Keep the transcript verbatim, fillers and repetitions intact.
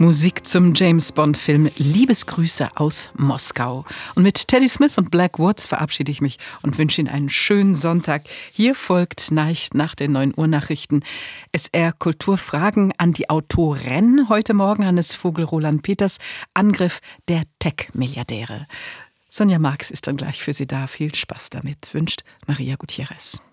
Musik zum James-Bond-Film Liebesgrüße aus Moskau. Und mit Teddy Smith und Black Woods verabschiede ich mich und wünsche Ihnen einen schönen Sonntag. Hier folgt Nacht nach den neun Uhr Nachrichten S R Kulturfragen an die Autoren. Heute Morgen Hannes Vogel, Roland Peters, Angriff der Tech-Milliardäre. Sonja Marx ist dann gleich für Sie da. Viel Spaß damit, wünscht Maria Gutierrez.